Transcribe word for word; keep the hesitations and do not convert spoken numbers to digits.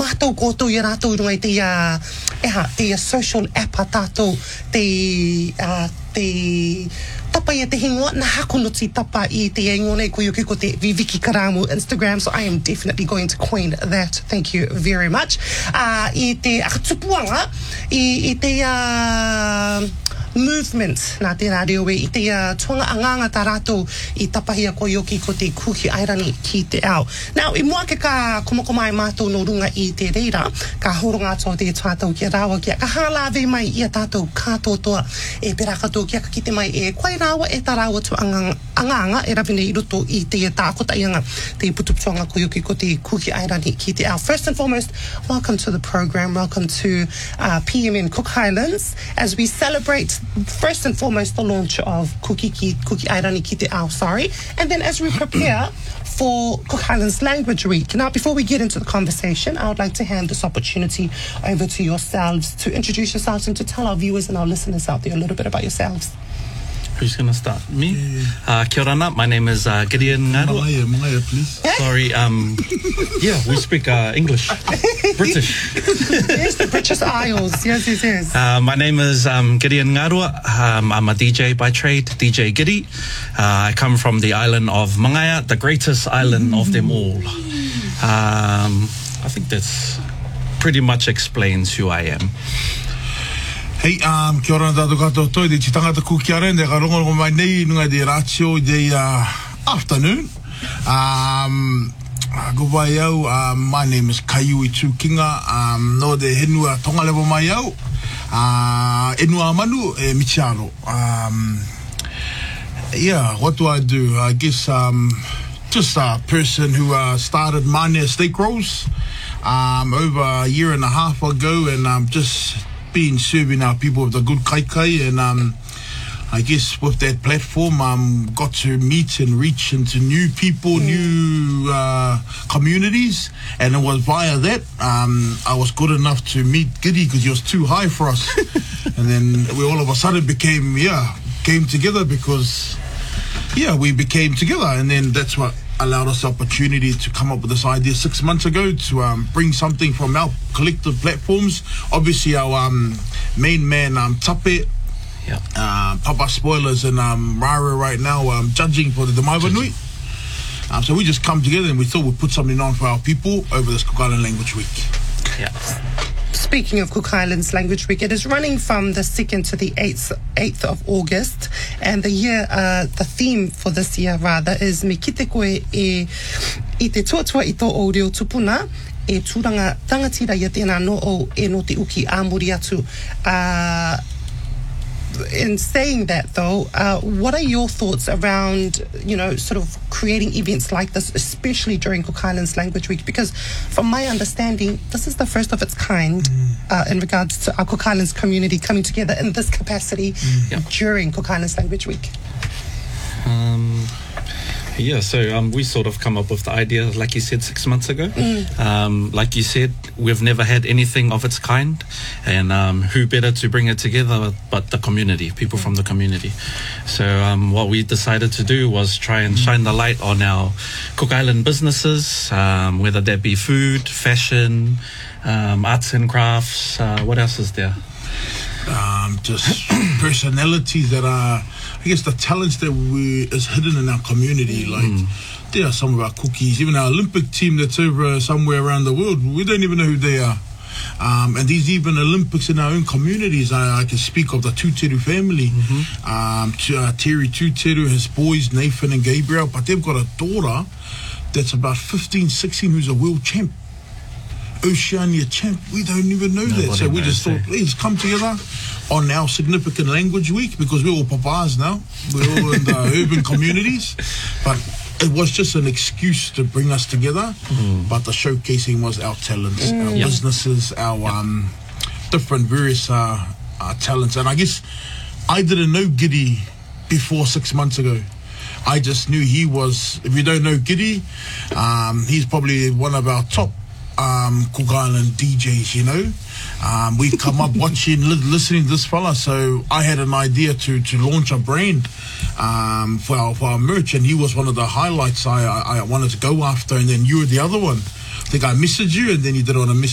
mātou koto i rātou runga i te, uh, eha, te uh, social app a tātou, te, uh, te tapa i te hingoa, na hakonoti tapa i te ngone ko yuki ko te Viviki Karamu Instagram, so I am definitely going to coin that. Thank you very much. Uh, I te akatupuanga, i, i te uh, movement nā te rādio e, i te uh, tuanga anganga tā rātou i tapahia ko yoki ko te kuhi airani ki te ao. Now, i mua ke ka komoko mai mātou no runga i te reira, ka horonga tō te tātou ki a rāwa kia, ka hālawe mai i a tātou kātotoa e pera katoa kia ka kite mai e kwai rāwa e tā rāwa tu anganga, anganga e rawine i roto i te tākotaianga te putuputuanga ko yoki ko te kuhi airani ki te ao. First and foremost, welcome to the program, welcome to uh, P M N Cook Highlands as we celebrate first and foremost the launch of Kuki, ki, Kuki Airani ki te ao, sorry, and then as we prepare for Cook Highlands Language Week. Now, before we get into the conversation, I would like to hand this opportunity over to yourselves to introduce yourselves and to tell our viewers and our listeners out there a little bit about yourselves. Who's going to start? Me? Yeah, yeah. Uh, kia ora, my name is uh, Gideon Ngarua. Mangaya, Mangaya, please. Sorry, um, yeah, we speak uh, English. British. Yes, the British Isles. Yes, yes, yes. Uh, my name is um, Gideon Ngarua. Um, I'm a D J by trade, D J Giddy. Uh, I come from the island of Mangaya, the greatest island mm. of them all. Um, I think that's pretty much explains who I am. Hey, um, kia ora tātou katoa toi, te tangata kuki arene, ka rongo mai nei, nunga de ratio, de uh, afternoon. Um, go vai au, um, my name is Kaiui Tukinga, um, no de henua tonga levo mai au, uh, enua manu e michiaro. Um, yeah, what do I do? I guess, um, just a person who uh, started Mania Steak Rolls, um, over a year and a half ago, and um, just been serving our people with the good kai kai, and um, I guess with that platform, um, got to meet and reach into new people, mm. new uh, communities, and it was via that um, I was good enough to meet Giddy because he was too high for us, and then we all of a sudden became yeah came together because yeah we became together, and then that's what allowed us the opportunity to come up with this idea six months ago to um, bring something from our collective platforms. Obviously, our um, main man, um, Tape, yeah. uh, Papa Spoilers, and um, Rara right now um, judging for the Demaiva Nui. Um, so we just come together and we thought we'd put something on for our people over this Cook Island Language Week. Yeah. Speaking of Cook Highlands Language Week, it is running from the second to the eighth, eighth of August, and the year, uh, the theme for this year rather is Me kite koe e i te tuatua i tō o reo tupuna e tūranga tangatira i tēnā no o e no te uki āmuri atu. Uh, in saying that though, uh, what are your thoughts around, you know, sort of creating events like this, especially during Cook Highlands Language Week? Because from my understanding, this is the first of its kind mm. uh, in regards to our Cook Highlands community coming together in this capacity mm. yep. during Cook Highlands Language Week. Um, yeah, so um, we sort of come up with the idea, like you said, six months ago. Mm. Um, like you said, we've never had anything of its kind, and um, who better to bring it together but the community, people mm. from the community. So um, what we decided to do was try and shine the light on our Cook Island businesses, um, whether that be food, fashion, um, arts and crafts. Uh, what else is there? Um, just personalities that are, I guess, the talents that we is hidden in our community. Like mm. there are some of our cookies, even our Olympic team that's over somewhere around the world. We don't even know who they are. Um, and these even Olympics in our own communities. I, I can speak of the Tuteru family. Mm-hmm. Um, to, uh, Terry Tuteru, his boys Nathan and Gabriel, but they've got a daughter that's about fifteen, sixteen who's a world champ. Oceania champ, we don't even know Nobody that. So we just thought, let's come together on our significant language week because we're all papas now. We're all in the urban communities. But it was just an excuse to bring us together. Mm. But the showcasing was our talents, mm. our yep. businesses, our yep. um, different various uh, uh, talents. And I guess I didn't know Giddy before six months ago. I just knew he was, if you don't know Giddy, um, he's probably one of our top um Cook Island D Js, you know. Um, we've come up watching, li listening to this fella, so I had an idea to to launch a brand um, for our for our merch, and he was one of the highlights I I, I wanted to go after, and then you were the other one. I think I messaged you, and then you did it on a message.